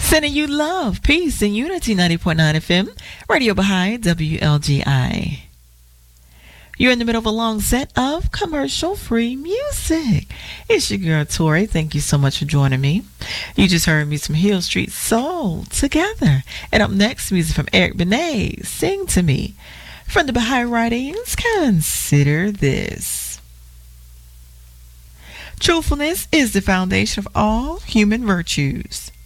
Sending you love, peace, and unity. 90.9 FM, Radio Baha'i, WLGI. You're in the middle of a long set of commercial-free music. It's your girl, Tori. Thank you so much for joining me. You just heard me some Hill Street Soul together. And up next, music from Eric Benet, Sing to Me. From the Baha'i Writings, consider this. Truthfulness is the foundation of all human virtues.